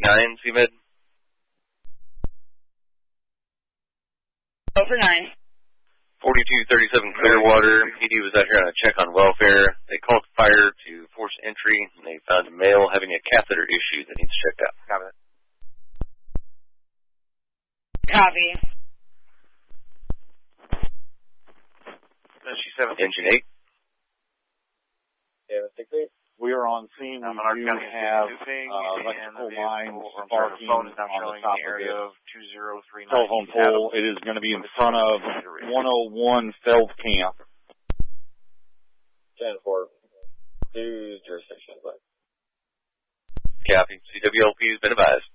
9, CMed. Over 9. 4237 Clearwater. PD was out here on a check on welfare. They called fire to force entry, and they found a male having a catheter issue that needs checked out. Copy that. Copy. Engine 8. Yeah, 6-8. We are on scene. We do have electrical lines sparking on the top of the telephone pole. It is going to be in front of 101 Feld Camp. 10-4. 2 jurisdiction. Copy. CWLP has been advised.